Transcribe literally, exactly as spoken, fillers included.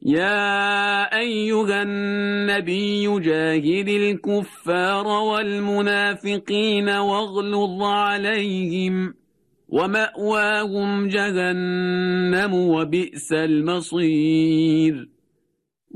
يا أيها النبي جاهد الكفار والمنافقين واغلظ عليهم ومأواهم جهنم وبئس المصير.